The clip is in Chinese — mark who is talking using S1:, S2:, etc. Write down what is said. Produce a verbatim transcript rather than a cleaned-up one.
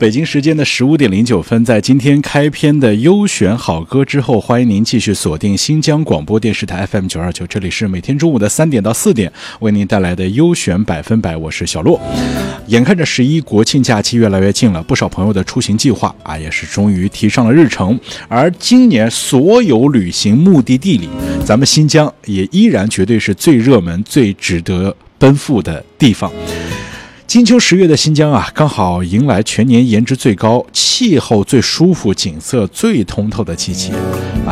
S1: 北京时间的十五点零九分，在今天开篇的优选好歌之后，欢迎您继续锁定新疆广播电视台 F M 九二九，这里是每天中午的三点到四点为您带来的优选百分百，我是小洛。眼看着十一国庆假期越来越近了，不少朋友的出行计划啊也是终于提上了日程。而今年所有旅行目的地里，咱们新疆也依然绝对是最热门、最值得奔赴的地方。金秋十月的新疆啊，刚好迎来全年颜值最高、气候最舒服、景色最通透的季节啊！